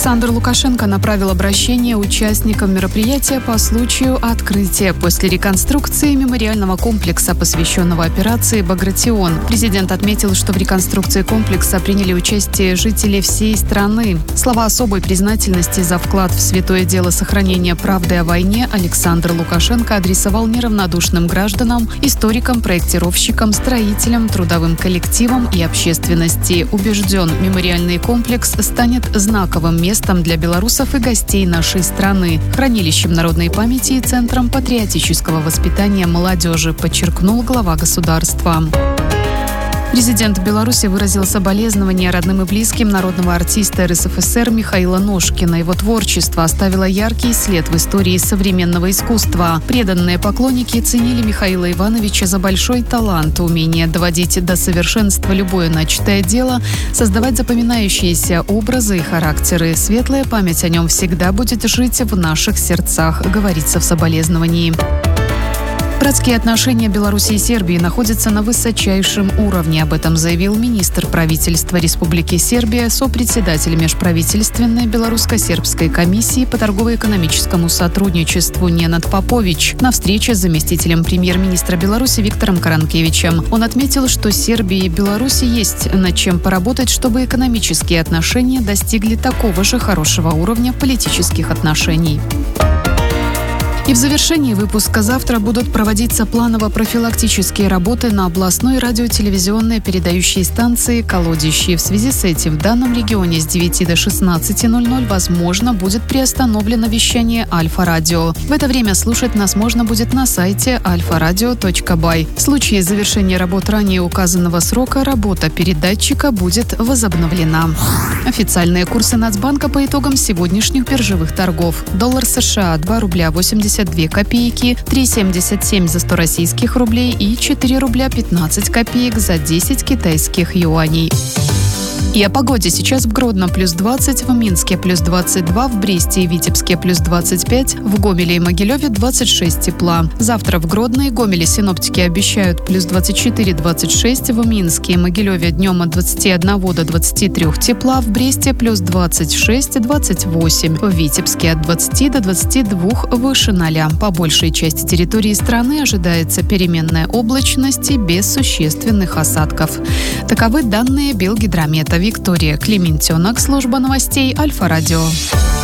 Александр Лукашенко направил обращение участникам мероприятия по случаю открытия после реконструкции мемориального комплекса, посвященного операции «Багратион». Президент отметил, что в реконструкции комплекса приняли участие жители всей страны. Слова особой признательности за вклад в святое дело сохранения правды о войне Александр Лукашенко адресовал неравнодушным гражданам, историкам, проектировщикам, строителям, трудовым коллективам и общественности. Убежден, мемориальный комплекс станет знаковым местом для белорусов и гостей нашей страны, хранилищем народной памяти и центром патриотического воспитания молодежи, подчеркнул глава государства. Президент Беларуси выразил соболезнования родным и близким народного артиста РСФСР Михаила Ножкина. Его творчество оставило яркий след в истории современного искусства. Преданные поклонники ценили Михаила Ивановича за большой талант, умение доводить до совершенства любое начатое дело, создавать запоминающиеся образы и характеры. Светлая память о нем всегда будет жить в наших сердцах, говорится в соболезновании. Братские отношения Беларуси и Сербии находятся на высочайшем уровне. Об этом заявил министр правительства Республики Сербия, сопредседатель межправительственной белорусско-сербской комиссии по торгово-экономическому сотрудничеству Ненад Попович на встрече с заместителем премьер-министра Беларуси Виктором Каранкевичем. Он отметил, что Сербии и Беларуси есть над чем поработать, чтобы экономические отношения достигли такого же хорошего уровня политических отношений. И в завершении выпуска завтра будут проводиться планово-профилактические работы на областной радиотелевизионной передающей станции «Колодищи». В связи с этим в данном регионе с 9 до 16:00 возможно будет приостановлено вещание Альфа-радио. В это время слушать нас можно будет на сайте alfaradio.by. В случае завершения работ ранее указанного срока работа передатчика будет возобновлена. Официальные курсы Нацбанка по итогам сегодняшних биржевых торгов. Доллар США 2 рубля 82 копейки, 3,77 за 100 российских рублей и 4 рубля 15 копеек за 10 китайских юаней. И о погоде. Сейчас в Гродно плюс 20, в Минске плюс 22, в Бресте и Витебске плюс 25, в Гомеле и Могилеве 26 тепла. Завтра в Гродно и Гомеле синоптики обещают плюс 24-26, в Минске и Могилеве днем от 21 до 23 тепла, в Бресте плюс 26-28, в Витебске от 20 до 22 выше 0. По большей части территории страны ожидается переменная облачность и без существенных осадков. Таковы данные Белгидромета. Виктория Клементенок, служба новостей Альфа-радио.